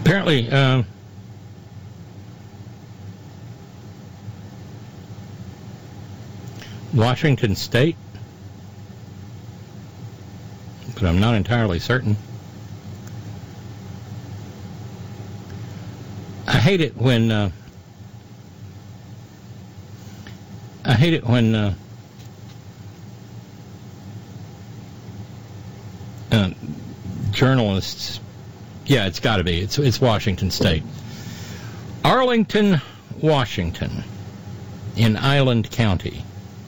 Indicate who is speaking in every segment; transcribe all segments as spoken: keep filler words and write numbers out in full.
Speaker 1: Apparently, uh, Washington State, but I'm not entirely certain. I hate it when uh, I hate it when uh, uh, journalists. Yeah, it's got to be. It's it's Washington State, Arlington, Washington, in Island County.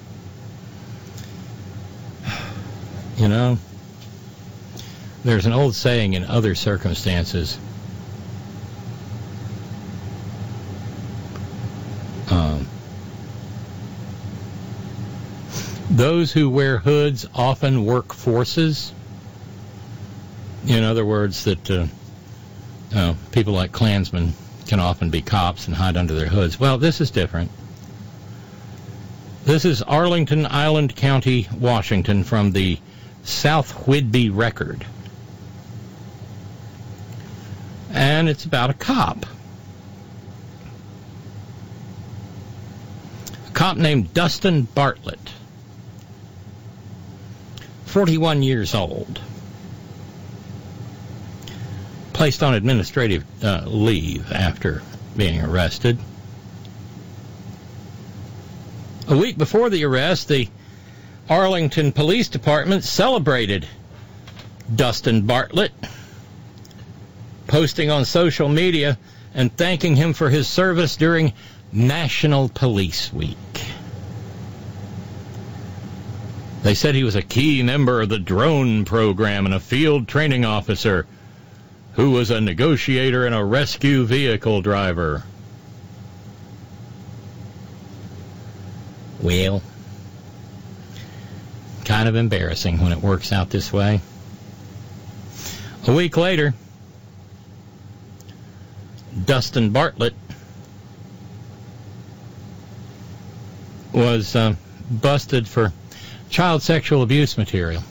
Speaker 1: You know, there's an old saying in other circumstances. Um, those who wear hoods often work forces. In other words, that uh, uh, people like Klansmen can often be cops and hide under their hoods. Well, this is different. This is Arlington, Island County, Washington, from the South Whidbey Record. And it's about a cop. A cop named Dustin Bartlett, forty-one years old, placed on administrative uh, leave after being arrested. A week before the arrest, the Arlington Police Department celebrated Dustin Bartlett, posting on social media and thanking him for his service during National Police Week. They said he was a key member of the drone program and a field training officer who was a negotiator and a rescue vehicle driver. Well, kind of embarrassing when it works out this way. A week later, Dustin Bartlett was uh, busted for child sexual abuse material.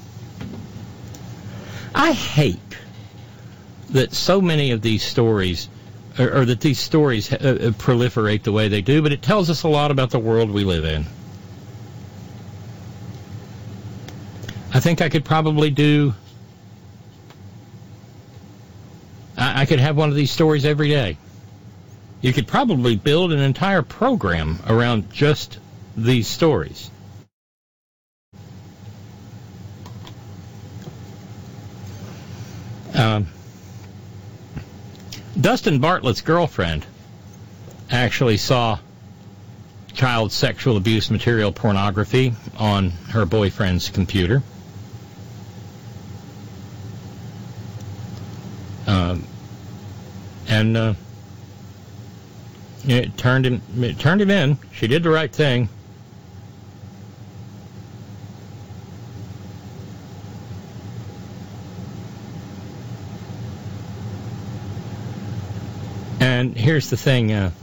Speaker 1: I hate that so many of these stories, or, or that these stories uh, proliferate the way they do, but it tells us a lot about the world we live in. I think I could probably do, I, I could have one of these stories every day. You could probably build an entire program around just these stories. Um, Dustin Bartlett's girlfriend actually saw child sexual abuse material pornography on her boyfriend's computer. Um, and uh, it turned him. It turned him in. She did the right thing. And here's the thing. Uh,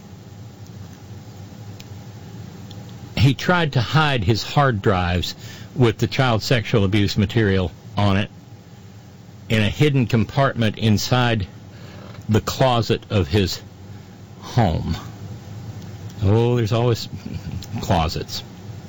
Speaker 1: he tried to hide his hard drives with the child sexual abuse material on it in a hidden compartment inside the closet of his home. Oh, there's always closets.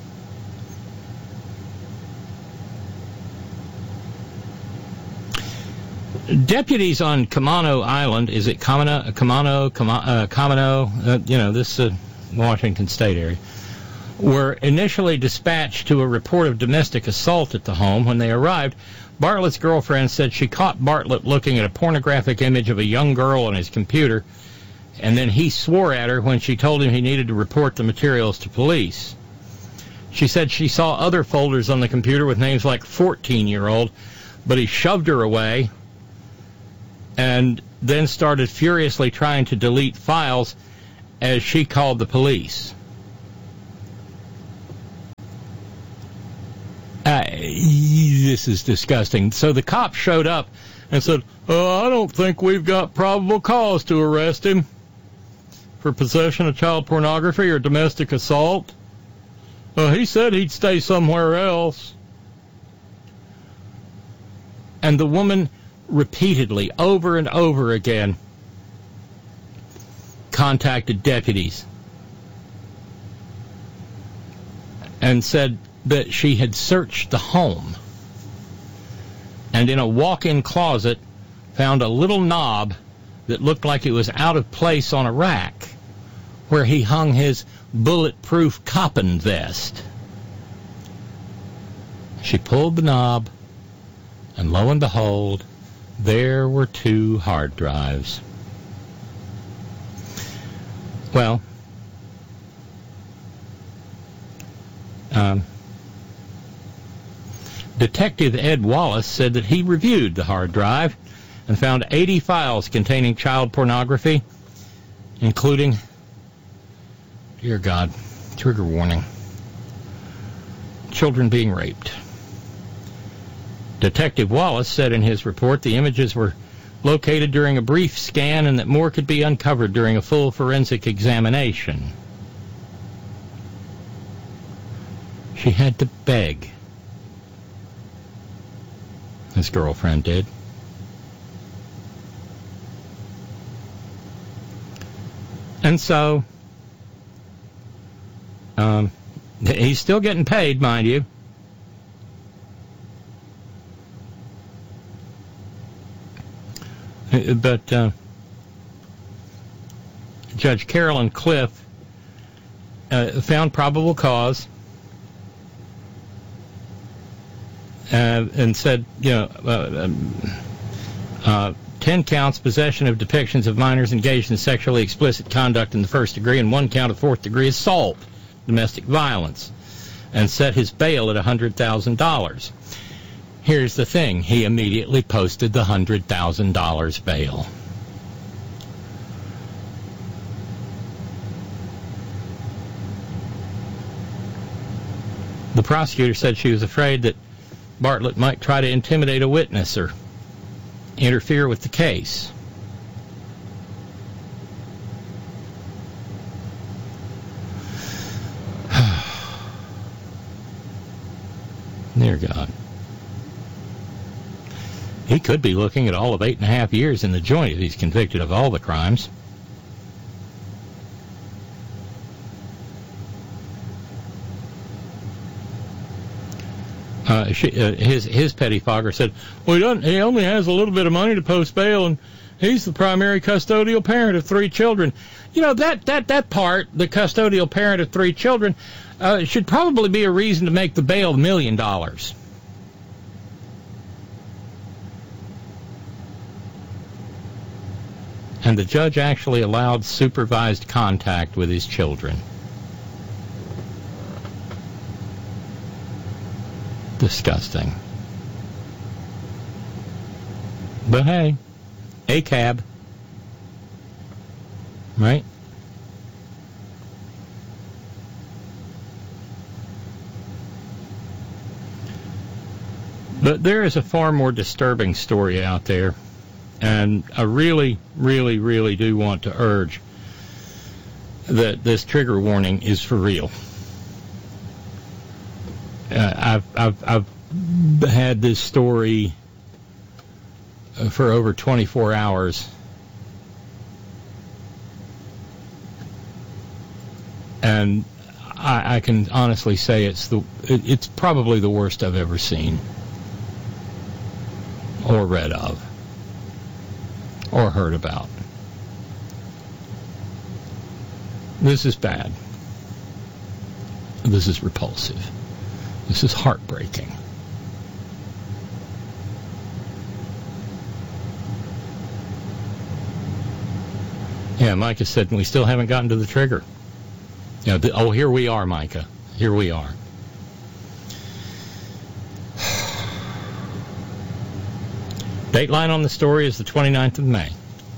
Speaker 1: Deputies on Kamano Island, is it Kamano, Kamano, Kamano, uh, Kamano uh, you know, this uh, Washington State area, were initially dispatched to a report of domestic assault at the home. When they arrived, Bartlett's girlfriend said she caught Bartlett looking at a pornographic image of a young girl on his computer, and then he swore at her when she told him he needed to report the materials to police. She said she saw other folders on the computer with names like fourteen-year-old, but he shoved her away and then started furiously trying to delete files as she called the police. Uh, this is disgusting. So the cops showed up and said, oh, I don't think we've got probable cause to arrest him for possession of child pornography or domestic assault. Uh, he said he'd stay somewhere else. And the woman repeatedly, over and over again, contacted deputies and said that she had searched the home and in a walk-in closet found a little knob that looked like it was out of place on a rack where he hung his bulletproof Coppin vest. She pulled the knob, and lo and behold, there were two hard drives. Well, um, Detective Ed Wallace said that he reviewed the hard drive and found eighty files containing child pornography, including, dear God, trigger warning, children being raped. Detective Wallace said in his report the images were located during a brief scan and that more could be uncovered during a full forensic examination. She had to beg. His girlfriend did. And so, um, he's still getting paid, mind you. But uh, Judge Carolyn Cliff uh, found probable cause uh, and said, you know, uh, um, uh, ten counts, possession of depictions of minors engaged in sexually explicit conduct in the first degree, and one count of fourth degree assault, domestic violence, and set his bail at one hundred thousand dollars. Here's the thing. He immediately posted the one hundred thousand dollars bail. The prosecutor said she was afraid that Bartlett might try to intimidate a witness or interfere with the case. Dear God. He could be looking at all of eight and a half years in the joint if he's convicted of all the crimes. Uh, she, uh, his his pettifogger said, "Well, he doesn't. He only has a little bit of money to post bail, and he's the primary custodial parent of three children." You know, that that that part, the custodial parent of three children, uh, should probably be a reason to make the bail a million dollars. And the judge actually allowed supervised contact with his children. Disgusting. But hey, A C A B. Right? But there is a far more disturbing story out there. And I really, really, really do want to urge that this trigger warning is for real. Uh, I've, I've, I've had this story for over twenty-four hours. And I, I can honestly say it's the it, it's probably the worst I've ever seen or read of. Or heard about. This is bad. This is repulsive. This is heartbreaking. Yeah, Micah said, we still haven't gotten to the trigger. Yeah, the, oh, here we are, Micah. Here we are. Dateline on the story is the twenty-ninth of May.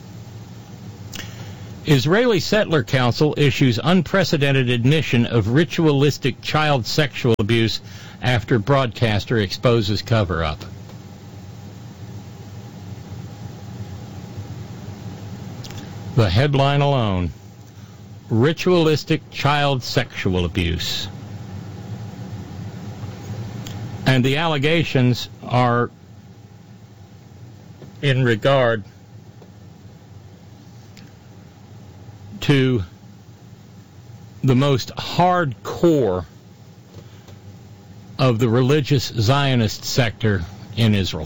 Speaker 1: Israeli Settler Council issues unprecedented admission of ritualistic child sexual abuse after broadcaster exposes cover-up. The headline alone, ritualistic child sexual abuse. And the allegations are in regard to the most hardcore of the religious Zionist sector in Israel.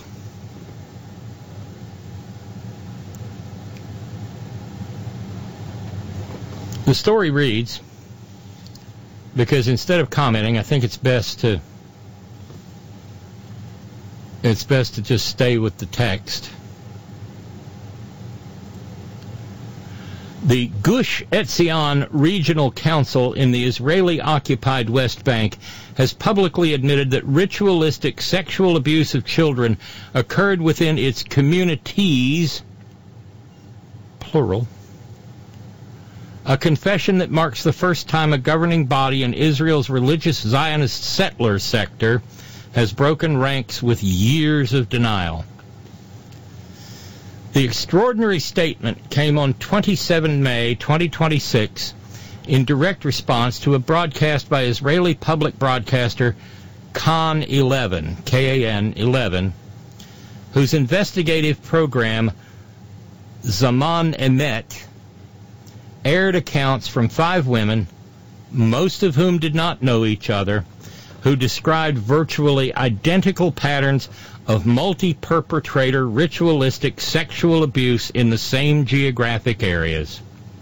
Speaker 1: The story reads, because instead of commenting, I think it's best to it's best to just stay with the text. The Gush Etzion Regional Council in the Israeli-occupied West Bank has publicly admitted that ritualistic sexual abuse of children occurred within its communities, plural, a confession that marks the first time a governing body in Israel's religious Zionist settler sector has broken ranks with years of denial. The extraordinary statement came on the twenty-seventh of May, twenty twenty-six, in direct response to a broadcast by Israeli public broadcaster Kan eleven, K A N eleven, whose investigative program Zaman Emet aired accounts from five women, most of whom did not know each other, who described virtually identical patterns of multi-perpetrator ritualistic sexual abuse in the same geographic areas.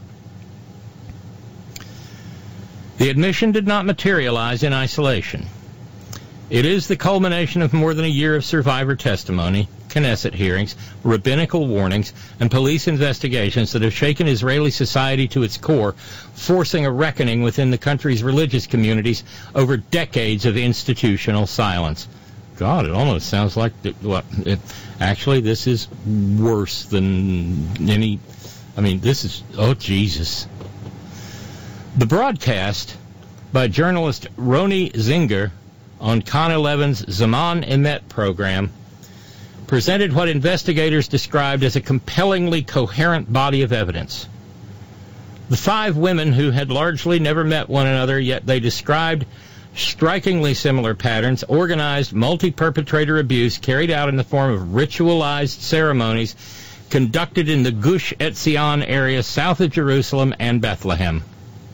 Speaker 1: The admission did not materialize in isolation. It is the culmination of more than a year of survivor testimony, Knesset hearings, rabbinical warnings, and police investigations that have shaken Israeli society to its core, forcing a reckoning within the country's religious communities over decades of institutional silence. God, it almost sounds like, the, what, it, actually, this is worse than any, I mean, this is, oh, Jesus. The broadcast by journalist Roni Zinger on Kan eleven's Zaman Emet program presented what investigators described as a compellingly coherent body of evidence. The five women who had largely never met one another, yet they described strikingly similar patterns, organized multi-perpetrator abuse carried out in the form of ritualized ceremonies conducted in the Gush Etzion area south of Jerusalem and Bethlehem.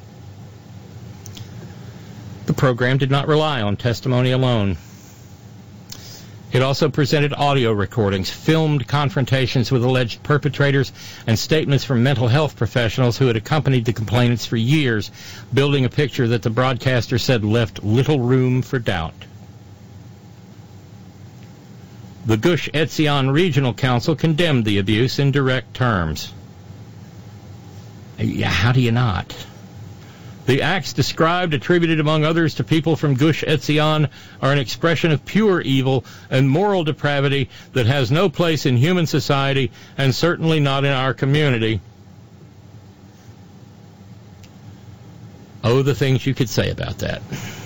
Speaker 1: The program did not rely on testimony alone. It also presented audio recordings, filmed confrontations with alleged perpetrators, and statements from mental health professionals who had accompanied the complainants for years, building a picture that the broadcaster said left little room for doubt. The Gush Etzion Regional Council condemned the abuse in direct terms. Yeah, how do you not? The acts described, attributed among others to people from Gush Etzion, are an expression of pure evil and moral depravity that has no place in human society and certainly not in our community. Oh, the things you could say about that.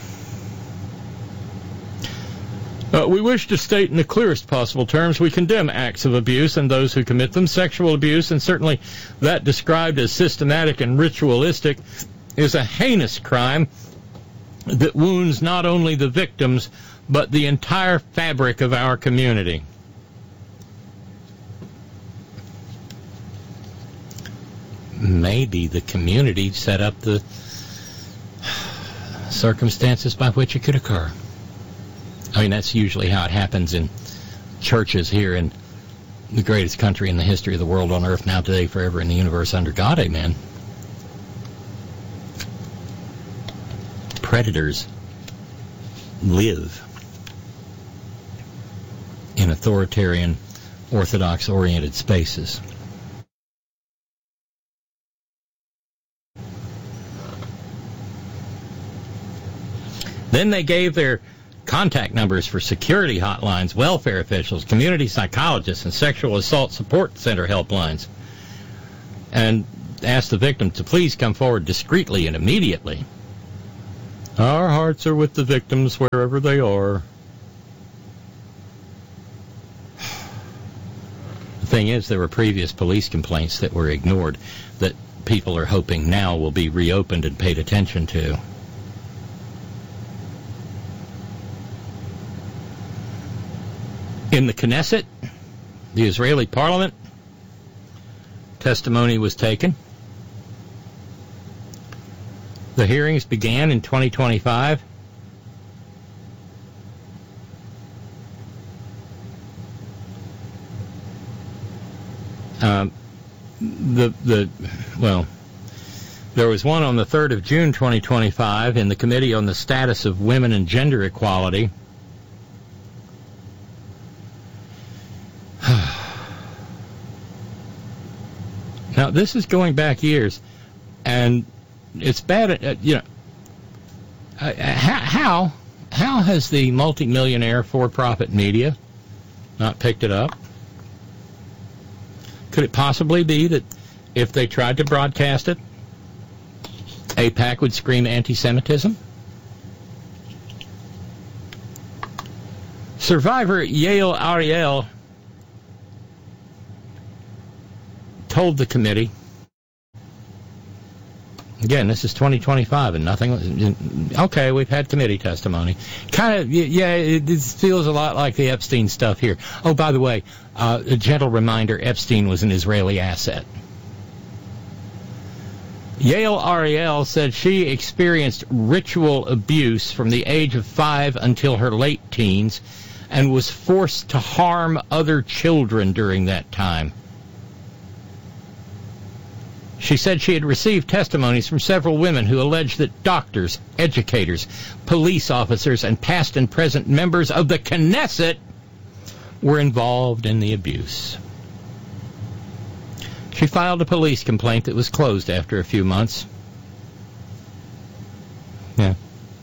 Speaker 1: Uh, we wish to state in the clearest possible terms we condemn acts of abuse and those who commit them. Sexual abuse, and certainly that described as systematic and ritualistic, is a heinous crime that wounds not only the victims, but the entire fabric of our community. Maybe the community set up the circumstances by which it could occur. I mean, that's usually how it happens in churches here in the greatest country in the history of the world on earth, now, today, forever, in the universe, under God, amen. Predators live in authoritarian, orthodox-oriented spaces. Then they gave their contact numbers for security hotlines, welfare officials, community psychologists, and sexual assault support center helplines, and asked the victim to please come forward discreetly and immediately. Our hearts are with the victims wherever they are. The thing is, there were previous police complaints that were ignored that people are hoping now will be reopened and paid attention to. In the Knesset, the Israeli parliament, testimony was taken. The hearings began in twenty twenty-five. Um, the the well, there was one on the third of June twenty twenty-five in the Committee on the Status of Women and Gender Equality. Now, this is going back years, and it's bad. Uh, you know, uh, how how has the multimillionaire for-profit media not picked it up? Could it possibly be that if they tried to broadcast it, AIPAC would scream anti-Semitism? Survivor Yael Ariel told the committee, again, this is twenty twenty-five and nothing, okay, we've had committee testimony. Kind of, yeah, it, it feels a lot like the Epstein stuff here. Oh, by the way, uh, a gentle reminder, Epstein was an Israeli asset. Yael Ariel said she experienced ritual abuse from the age of five until her late teens and was forced to harm other children during that time. She said she had received testimonies from several women who alleged that doctors, educators, police officers, and past and present members of the Knesset were involved in the abuse. She filed a police complaint that was closed after a few months. Yeah.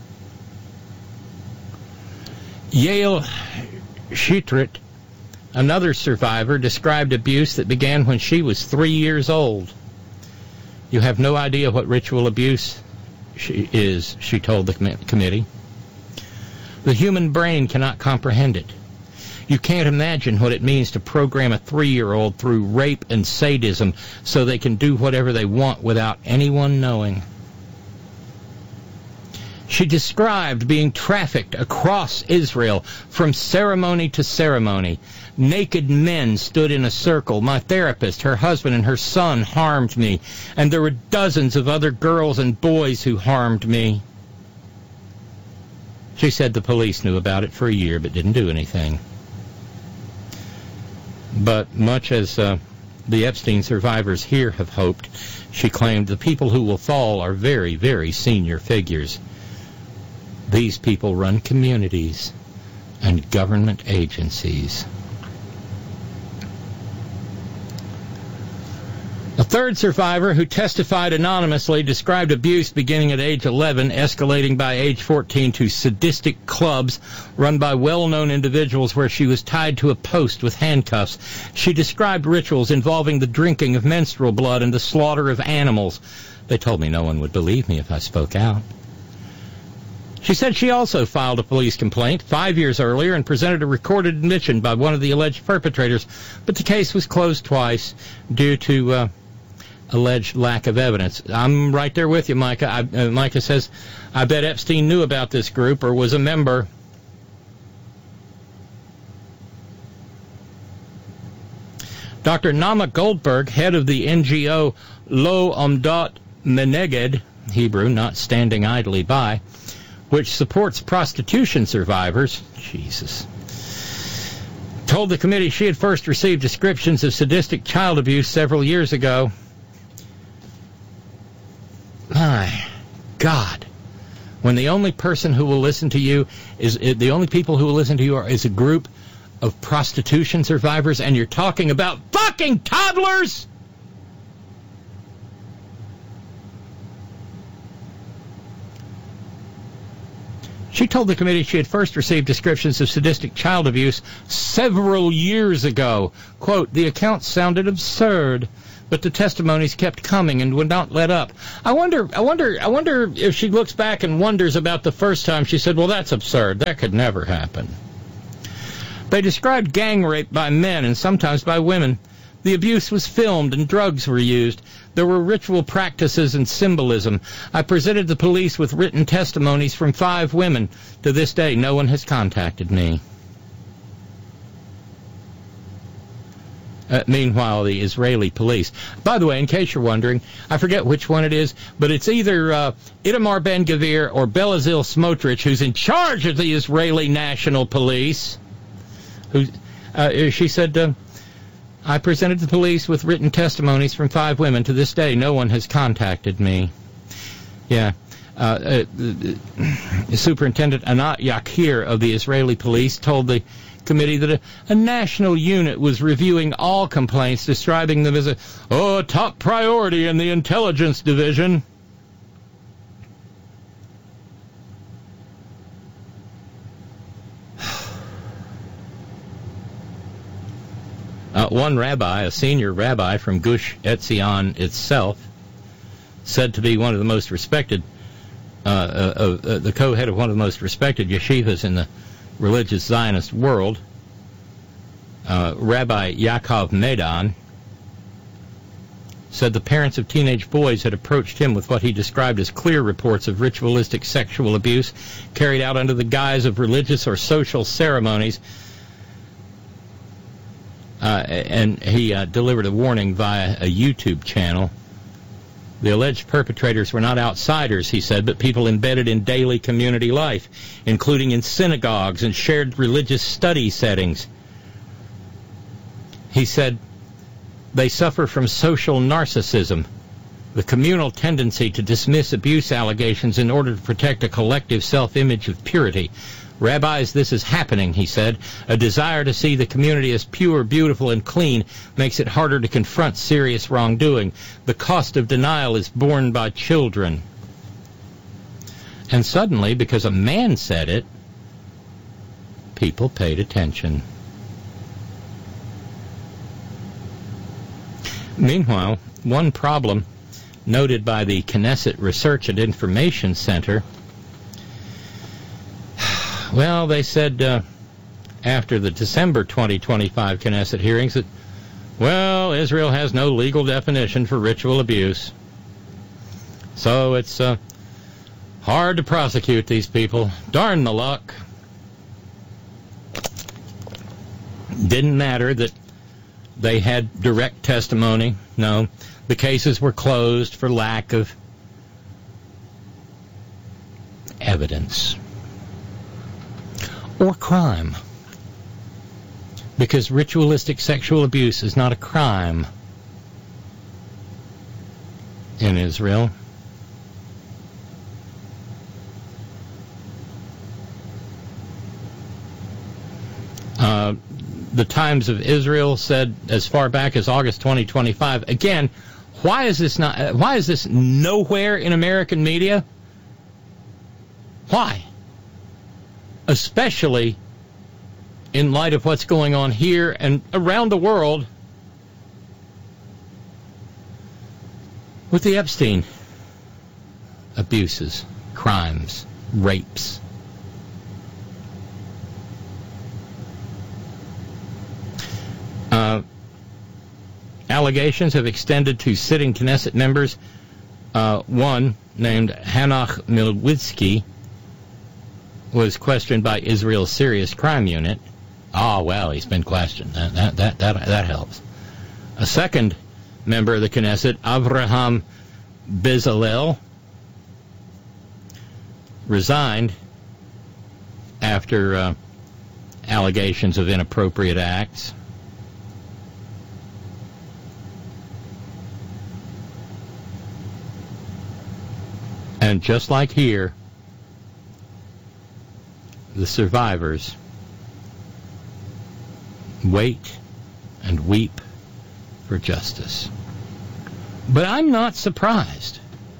Speaker 1: Yael Shitrit, another survivor, described abuse that began when she was three years old. You have no idea what ritual abuse she is, she told the com- committee. The human brain cannot comprehend it. You can't imagine what it means to program a three-year-old through rape and sadism so they can do whatever they want without anyone knowing. She described being trafficked across Israel from ceremony to ceremony. Naked men stood in a circle. My therapist, her husband, and her son harmed me. And there were dozens of other girls and boys who harmed me. She said the police knew about it for a year but didn't do anything. But much as uh, the Epstein survivors here have hoped, she claimed the people who will fall are very, very senior figures. These people run communities and government agencies. A third survivor who testified anonymously described abuse beginning at age eleven, escalating by age fourteen to sadistic clubs run by well-known individuals where she was tied to a post with handcuffs. She described rituals involving the drinking of menstrual blood and the slaughter of animals. They told me no one would believe me if I spoke out. She said she also filed a police complaint five years earlier and presented a recorded admission by one of the alleged perpetrators, but the case was closed twice due to uh, alleged lack of evidence. I'm right there with you, Micah. I, uh, Micah says, I bet Epstein knew about this group or was a member. Doctor Nama Goldberg, head of the N G O Lo Omdot Meneged, Hebrew, not standing idly by, which supports prostitution survivors, Jesus, told the committee she had first received descriptions of sadistic child abuse several years ago. My God. When the only person who will listen to you is, the only people who will listen to you are, is a group of prostitution survivors, and you're talking about fucking toddlers? She told the committee she had first received descriptions of sadistic child abuse several years ago. Quote, the accounts sounded absurd, but the testimonies kept coming and would not let up. I wonder, I wonder, I wonder if she looks back and wonders about the first time she said, well, that's absurd. That could never happen. They described gang rape by men and sometimes by women. The abuse was filmed and drugs were used. There were ritual practices and symbolism. I presented the police with written testimonies from five women. To this day, no one has contacted me. Uh, meanwhile, the Israeli police. By the way, in case you're wondering, I forget which one it is, but it's either uh, Itamar Ben-Gvir or Bezalel Smotrich who's in charge of the Israeli National Police. Who, uh, she said, uh, I presented the police with written testimonies from five women. To this day, no one has contacted me. Yeah. Uh, uh, Superintendent Anat Yakir of the Israeli police told the committee that a, a national unit was reviewing all complaints, describing them as a oh, top priority in the intelligence division. Uh, one rabbi, a senior rabbi from Gush Etzion itself, said to be one of the most respected, uh, uh, uh, the co-head of one of the most respected yeshivas in the religious Zionist world, uh, Rabbi Yaakov Medan, said the parents of teenage boys had approached him with what he described as clear reports of ritualistic sexual abuse carried out under the guise of religious or social ceremonies. Uh, and he uh, delivered a warning via a YouTube channel. The alleged perpetrators were not outsiders, he said, but people embedded in daily community life, including in synagogues and shared religious study settings. He said they suffer from social narcissism, the communal tendency to dismiss abuse allegations in order to protect a collective self-image of purity. Rabbis, this is happening, he said. A desire to see the community as pure, beautiful, and clean makes it harder to confront serious wrongdoing. The cost of denial is borne by children. And suddenly, because a man said it, people paid attention. Meanwhile, one problem noted by the Knesset Research and Information Center, well, they said uh, after the December twenty twenty-five Knesset hearings that, well, Israel has no legal definition for ritual abuse. So it's uh, hard to prosecute these people. Darn the luck. Didn't matter that they had direct testimony. No, the cases were closed for lack of evidence. Or crime. Because ritualistic sexual abuse is not a crime in Israel. Uh, the Times of Israel said as far back as August twenty twenty-five, again, why is this not, why is this nowhere in American media? Why? Especially in light of what's going on here and around the world with the Epstein abuses, crimes, rapes. Uh, allegations have extended to sitting Knesset members. Uh, one, named Hanach Milwitsky, was questioned by Israel's Serious Crime Unit. Ah, well, he's been questioned. That, that, that, that, that helps. A second member of the Knesset, Avraham Bezalel, resigned after uh, allegations of inappropriate acts. And just like here, the survivors wait and weep for justice. But I'm not surprised.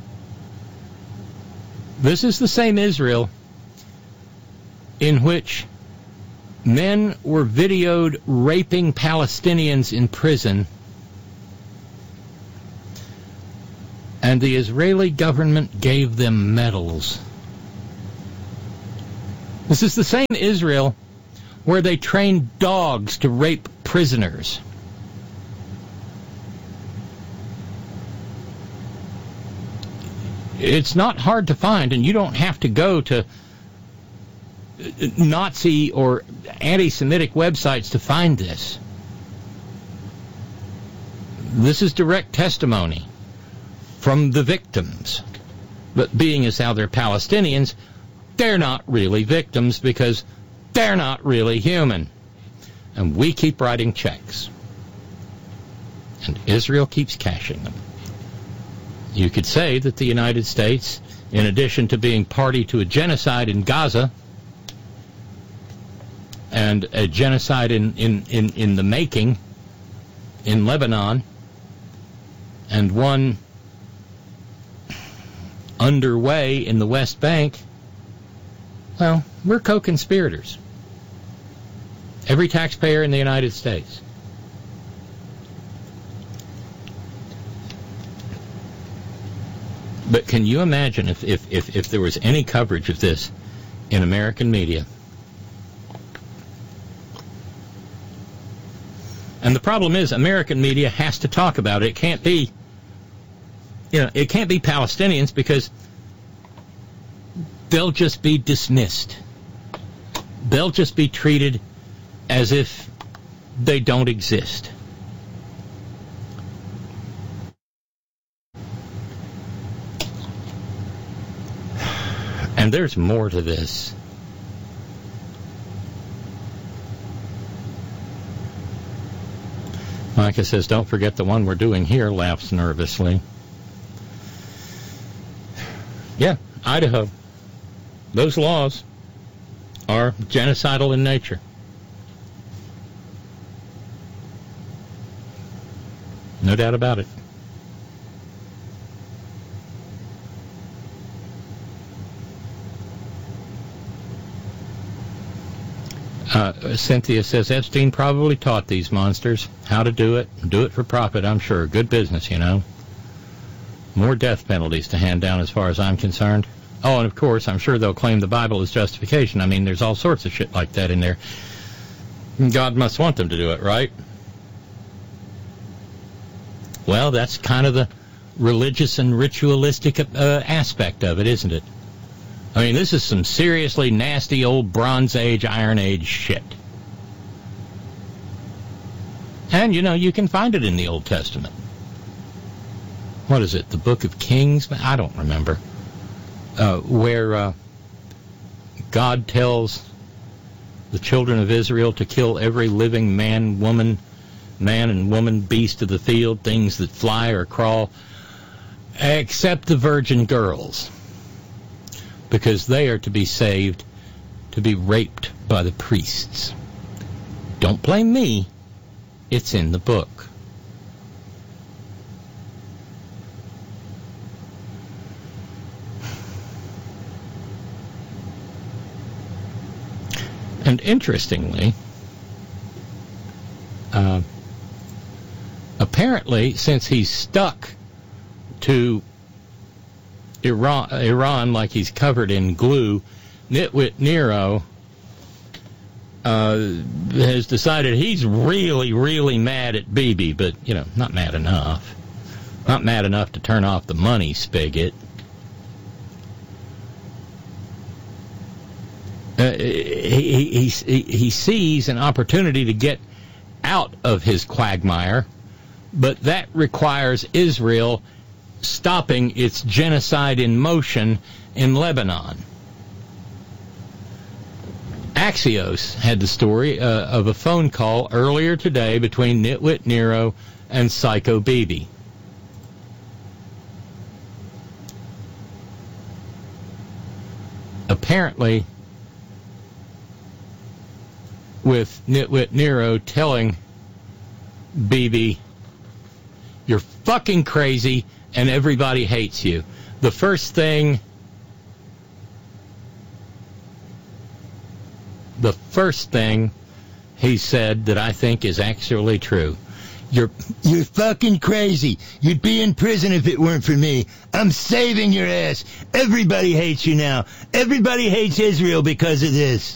Speaker 1: This is the same Israel in which men were videoed raping Palestinians in prison, and the Israeli government gave them medals. This is the same Israel where they trained dogs to rape prisoners. It's not hard to find, and you don't have to go to Nazi or anti-Semitic websites to find this. this is direct testimony from the victims. But being as how they're Palestinians, they're not really victims because they're not really human. And we keep writing checks. And Israel keeps cashing them. You could say that the United States, in addition to being party to a genocide in Gaza and a genocide in, in, in, in the making in Lebanon, and one underway in the West Bank, well, we're co-conspirators. Every taxpayer in the United States. But can you imagine if, if, if, if there was any coverage of this in American media? And the problem is, American media has to talk about it. It can't be, you know, it can't be Palestinians because they'll just be dismissed. They'll just be treated as if they don't exist. And there's more to this. Micah says, don't forget the one we're doing here, laughs nervously. Yeah, Idaho. Those laws are genocidal in nature. No doubt about it. Uh, Cynthia says, Epstein probably taught these monsters how to do it. Do it for profit, I'm sure. Good business, you know. More death penalties to hand down as far as I'm concerned. Oh, and of course, I'm sure they'll claim the Bible as justification. I mean, there's all sorts of shit like that in there. God must want them to do it, right? Well, that's kind of the religious and ritualistic uh, aspect of it, isn't it? I mean, this is some seriously nasty old Bronze Age, Iron Age shit. And, you know, you can find it in the Old Testament. What is it, the Book of Kings? I don't remember. Uh, where uh, God tells the children of Israel to kill every living man, woman, man and woman, beast of the field, things that fly or crawl, except the virgin girls, because they are to be saved, to be raped by the priests. Don't blame me. It's in the book. And interestingly, uh, apparently, since he's stuck to Iran, Iran like he's covered in glue, Nitwit Nero uh, has decided he's really, really mad at Bibi, but, you know, not mad enough. Not mad enough to turn off the money spigot. Uh, he, he, he, he sees an opportunity to get out of his quagmire, but that requires Israel stopping its genocide in motion in Lebanon. Axios had the story uh, of a phone call earlier today between Nitwit Nero and Psycho Bibi. Apparently, with Nitwit Nero telling Bibi, you're fucking crazy and everybody hates you. The first thing, the first thing he said that I think is actually true. You're, you're fucking crazy. You'd be in prison if it weren't for me. I'm saving your ass. Everybody hates you now. Everybody hates Israel because of this.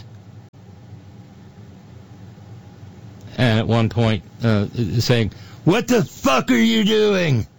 Speaker 1: And at one point, uh, saying, what the fuck are you doing?